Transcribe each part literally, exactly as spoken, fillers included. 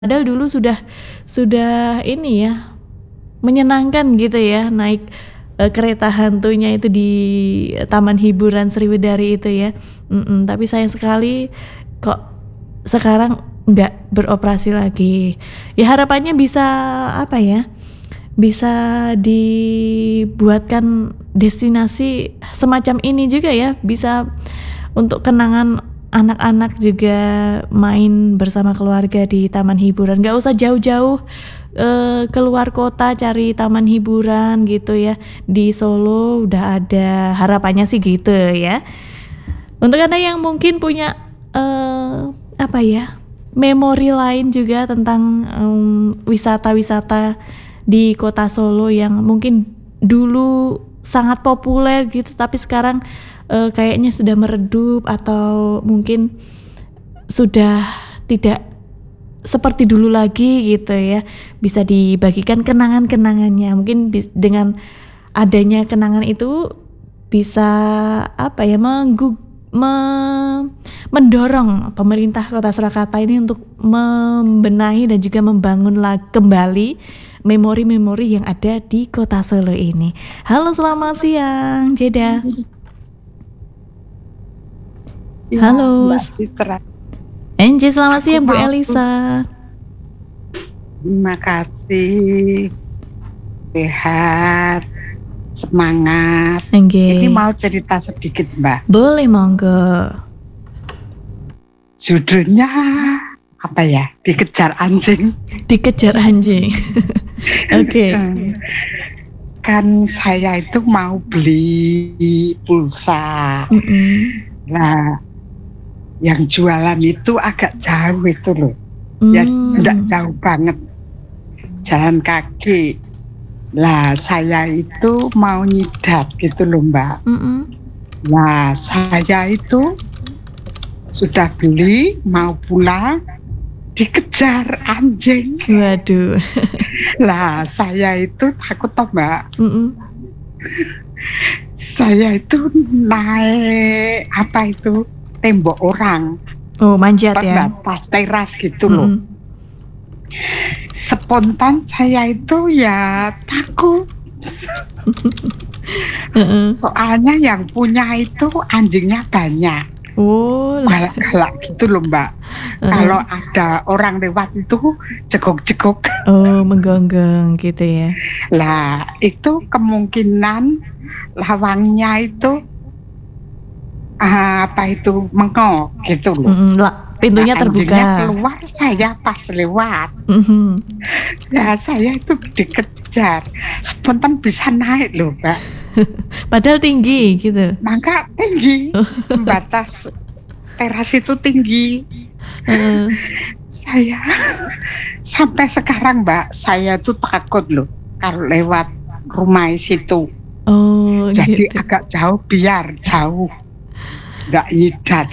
Padahal dulu sudah sudah ini ya, menyenangkan gitu ya naik e, kereta hantunya itu di Taman Hiburan Sriwedari itu ya. Mm-mm, tapi sayang sekali kok sekarang nggak beroperasi lagi. Ya harapannya bisa apa ya? Bisa dibuatkan destinasi semacam ini juga ya, bisa untuk kenangan anak-anak juga main bersama keluarga di taman hiburan, nggak usah jauh-jauh uh, keluar kota cari taman hiburan gitu ya. Di Solo udah ada, harapannya sih gitu ya. Untuk Anda yang mungkin punya uh, apa ya, memori lain juga tentang um, wisata-wisata di kota Solo yang mungkin dulu sangat populer gitu tapi sekarang Uh, kayaknya sudah meredup atau mungkin sudah tidak seperti dulu lagi gitu ya, bisa dibagikan kenangan-kenangannya. Mungkin bi- dengan adanya kenangan itu bisa apa ya, menggu- me- mendorong pemerintah Kota Surakarta ini untuk membenahi dan juga membangun lagi kembali memori-memori yang ada di Kota Solo ini. Halo, selamat siang Jeda. Ya, halo, Mbak Citra. Enji, selamat siang Bu Elisa. Terima kasih. Sehat, semangat. Enggih. Ini mau cerita sedikit, Mbak. Boleh, monggo. Judulnya apa ya? Dikejar anjing. Dikejar anjing. Oke. Okay. Kan saya itu mau beli pulsa. Mm-mm. Nah, yang jualan itu agak jauh itu loh, mm. ya tidak jauh banget, jalan kaki. Lah saya itu mau nyidat gitu loh Mbak. Mm-mm. Nah saya itu sudah beli, mau pulang, dikejar anjing. Waduh. Lah saya itu takut toh Mbak. Mm-mm. Saya itu naik apa itu tembok orang. Oh, manjat ya. Batas teras gitu loh. Mm-hmm. Spontan saya itu ya takut. uh-uh. Soalnya yang punya itu anjingnya banyak. Oh, galak-galak gitu loh Mbak. Uh-huh. Kalau ada orang lewat itu jegok-jegok. Oh, menggonggong gitu ya. Lah, itu kemungkinan lawangnya itu apa itu mengok gitu loh. Mm-hmm. Lah, pintunya nah, terbuka. Anjingnya keluar, saya pas lewat. Mm-hmm. Nah, saya itu dikejar. Spontan bisa naik loh, Mbak. Padahal tinggi gitu. Maka tinggi. Batas teras itu tinggi. Uh. Saya sampai sekarang, Mbak, saya tuh takut loh kalau lewat rumah situ. Oh, jadi gitu. Agak jauh, biar jauh. Nggak nyidat.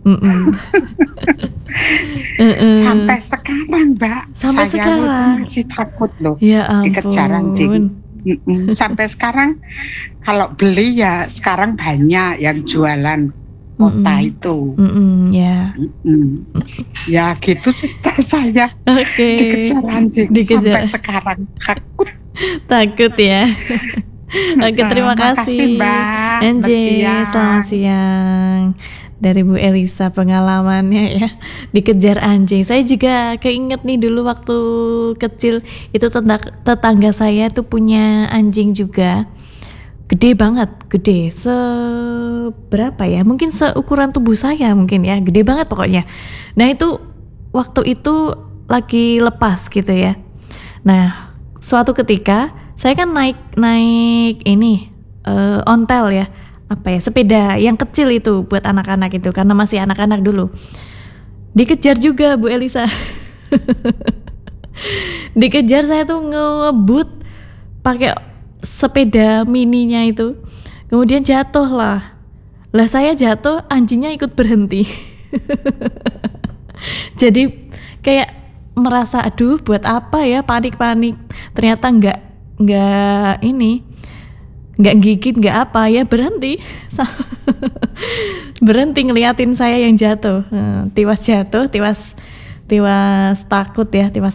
Sampai sekarang Mbak, sampai saya sekarang masih takut loh ya ampun. Dikejar anjing. Mm-mm. Sampai sekarang kalau beli ya sekarang banyak yang jualan kota Mm-mm. itu. Mm-mm, ya. Mm-mm. Ya gitu cerita saya. Okay. Dikejar anjing. Dikejar. Sampai sekarang takut. Takut ya. Oke, terima nah, kasih Mbak. Enji, selamat siang. Dari Bu Elisa pengalamannya ya, dikejar anjing. Saya juga keinget nih dulu waktu kecil itu tetangga saya tuh punya anjing juga. Gede banget, gede. Seberapa ya? Mungkin seukuran tubuh saya mungkin ya, gede banget pokoknya. Nah itu waktu itu lagi lepas gitu ya. Nah suatu ketika saya kan naik naik ini uh, ontel ya, apa ya, sepeda yang kecil itu buat anak-anak itu karena masih anak-anak dulu. Dikejar juga Bu Elisa. Dikejar, saya tuh ngebut pakai sepeda mininya itu. Kemudian jatuh lah. Lah saya jatuh, anjingnya ikut berhenti. Jadi kayak merasa aduh buat apa ya, panik-panik. Ternyata enggak nggak ini nggak gigit nggak apa ya, berhenti berhenti ngeliatin saya yang jatuh, tiwas jatuh tiwas tiwas takut ya, tiwas